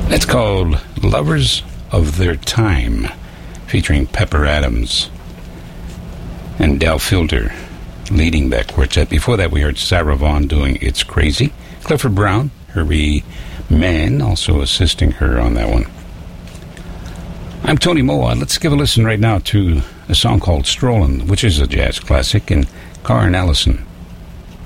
It's called Lovers of Their Time, featuring Pepper Adams and Del Fielder leading that quartet. Before that, we heard Sarah Vaughan doing It's Crazy. Clifford Brown, Herbie Mann, also assisting her on that one. I'm Tony Moa. Let's give a listen right now to a song called Strollin', which is a jazz classic, and Karen Allison